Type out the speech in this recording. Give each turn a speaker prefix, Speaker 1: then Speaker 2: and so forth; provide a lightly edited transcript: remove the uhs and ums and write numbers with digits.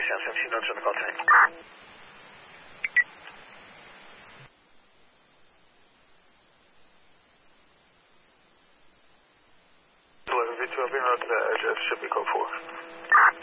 Speaker 1: Chance 17 notes on the call train. 11 V12, being out to the address, should be code 4.